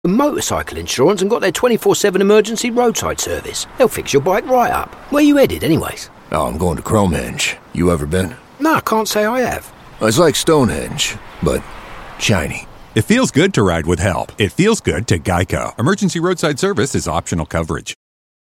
motorcycle insurance and got their 24/7 emergency roadside service. They'll fix your bike right up. Where you headed, anyways? Oh, I'm going to Cromehenge. You ever been? No, I can't say I have. It's like Stonehenge, but shiny. It feels good to ride with help. It feels good to Geico. Emergency roadside service is optional coverage.